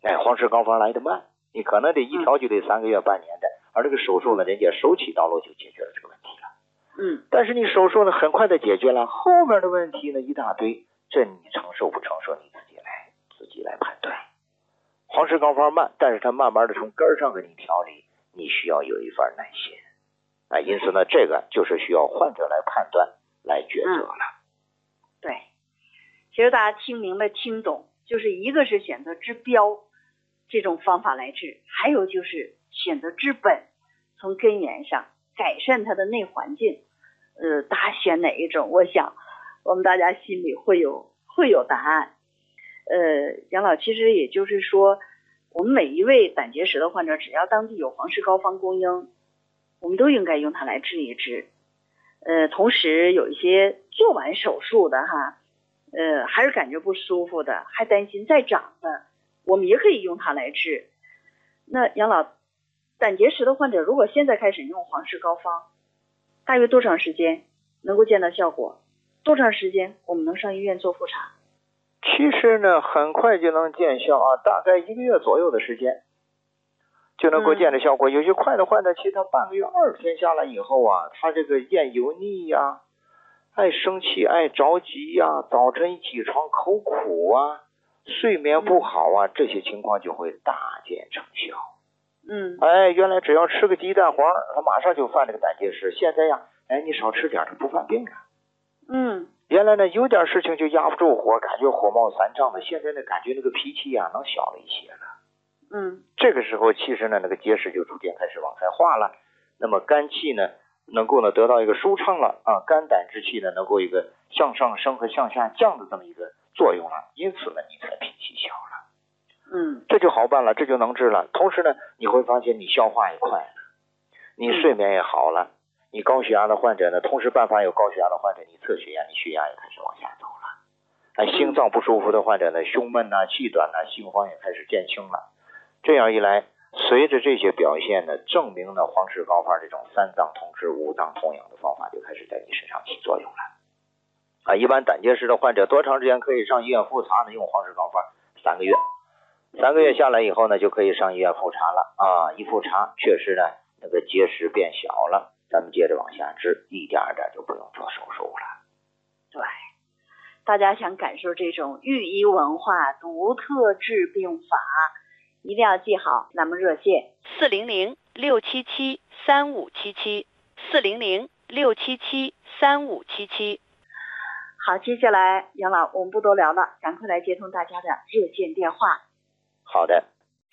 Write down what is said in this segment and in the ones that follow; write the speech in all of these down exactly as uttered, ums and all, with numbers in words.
哎，黄氏膏方来得慢，你可能得一调就得三个月、半年的，而这个手术呢，人家手起刀落就解决了这个问题了。 嗯， 但是你手术呢，很快的解决了，后面的问题呢一大堆，这你承受不承受你自己来自己来判断。黄氏膏方慢，但是它慢慢的从根儿上给你调理，你需要有一份耐心。啊，因此呢，这个就是需要患者来判断、来抉择了。 嗯、对，其实大家听明白、听懂，就是一个是选择治标这种方法来治，还有就是选择治本，从根源上改善它的内环境。呃，大家选哪一种？我想我们大家心里会有会有答案。呃，杨老，其实也就是说，我们每一位胆结石的患者，只要当地有黄氏膏方供应，我们都应该用它来治一治。呃，同时有一些做完手术的哈，呃，还是感觉不舒服的，还担心再长的，我们也可以用它来治。那杨老，胆结石的患者如果现在开始用黄氏膏方，大约多长时间能够见到效果？多长时间我们能上医院做复查？ 其实呢，很快就能见效啊，大概一个月左右的时间就能够见着效果。嗯、有些快的患者，其实他半个月、二十天下来以后啊，他这个厌油腻呀、啊、爱生气、爱着急呀、啊、早晨一起床口苦啊、睡眠不好啊，这些情况就会大见成效。 嗯， 哎，原来只要吃个鸡蛋黄，他马上就犯这个胆结石。现在呀，哎，你少吃点，他不犯病了。 嗯， 原来呢，有点事情就压不住火，感觉火冒三丈的。现在呢，感觉那个脾气呀、啊、能小了一些了。 嗯， 这个时候其实呢，那个结石就逐渐开始往下化了。那么肝气呢，能够呢得到一个舒畅了啊，肝胆之气呢，能够一个向上升和向下降的这么一个作用了。因此呢，你才脾气小了。 嗯， 这就好办了，这就能治了。同时呢，你会发现你消化也快了，你睡眠也好了。你高血压的患者呢，同时办法有高血压的患者，你测血压，你血压也开始往下走了。哎，心脏不舒服的患者呢，胸闷呐、气短呐、心慌也开始减轻了。这样一来，随着这些表现呢，证明呢黄氏膏方这种三脏通治、五脏通养的方法就开始在你身上起作用了。啊，一般胆结石的患者多长时间可以上医院复查呢？用黄氏膏方三个月。三个月下来以后呢，就可以上医院复查了啊！一复查，确实呢，那个结石变小了，咱们接着往下治，一点一点就不用做手术了。 对，大家想感受这种寓医文化独特治病法，一定要记好咱们热线四零零六七七三五七七四零零六七七三五七七。 好，接下来杨老，我们不多聊了，赶快来接通大家的热线电话。 好的。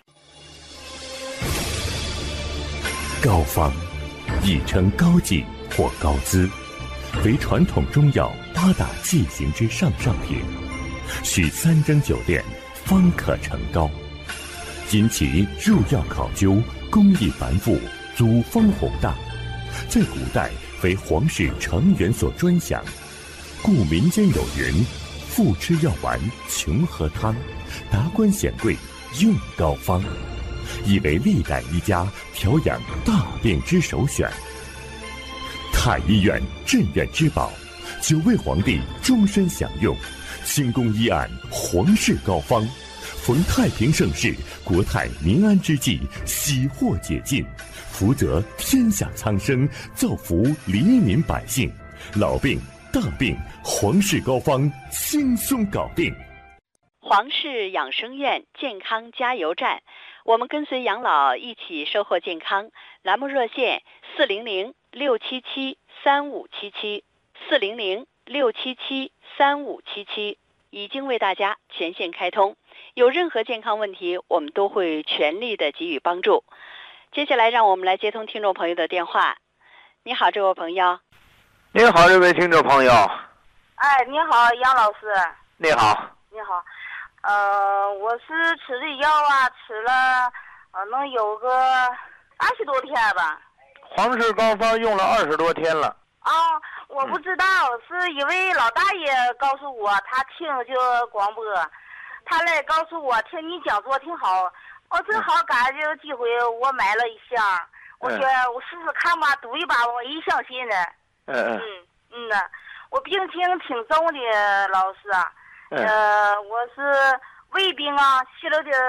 膏方亦称膏剂或膏滋，为传统中药八大剂型之上上品，需三蒸九炼方可成膏。因其入药考究，工艺繁复，组方宏大，在古代为皇室成员所专享，故民间有云：富吃药丸，穷喝汤，达官显贵用膏方，亦为历代医家调养大病之首选。太医院镇院之宝，九位皇帝终身享用，清宫医案皇氏膏方，逢太平盛世、国泰民安之际，喜获解禁，福泽天下苍生，造福黎民百姓。老病大病，皇氏膏方轻松搞定。 皇氏养生院健康加油站，我们跟随养老一起收获健康。栏目热线四零零六七七三五七七四零零六七七三五七七已经为大家全线开通。有任何健康问题，我们都会全力的给予帮助。接下来，让我们来接通听众朋友的电话。你好，这位朋友。 你好，这位听众朋友。 哎，你好，杨老师。 你好。 你好。呃，我是吃的药啊，吃了呃能有个二十多天吧。 黄氏膏方用了二十多天了。 啊、哦，我不知道，嗯、是一位老大爷告诉我，他听就广播，他来告诉我，听你讲座挺好，我正好赶上这个机会，我买了一箱，嗯、我觉得我试试看吧，赌一把，我一相信呢。 嗯嗯嗯嗯呐，我病情挺重的，老师啊。呃，我是胃病啊，吸了点